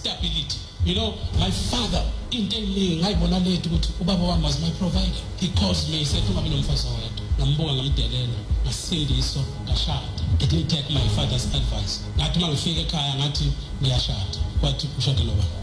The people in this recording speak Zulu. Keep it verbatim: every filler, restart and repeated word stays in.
stability. You know, my father, into eyiningi ngayibona lethu ukuthi ubaba wami was my provider. He calls me, he said, "Ungabi nomfazi wedwa." Ngambonga ngamdelela, ngasindiswa, ngashada. It didn't take my father's advice. Ngathi mangifika ekhaya ngathi ngiyashada. Kwathi ushada lo baba.